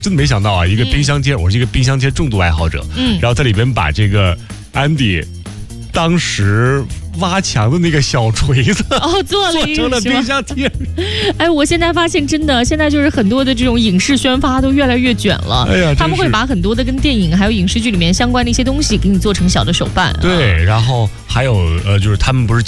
真的没想到啊，一个冰箱贴，我是一个冰箱贴重度爱好者，然后在里边把这个安迪当时挖墙的那个小锤子做成了冰箱贴。 哎，我现在发现真的，现在就是很多的这种影视宣发都越来越卷了。 哎呀， 他们会把很多的跟电影还有影视剧里面相关的一些东西给你做成小的手办。 对，然后还有就是他们不是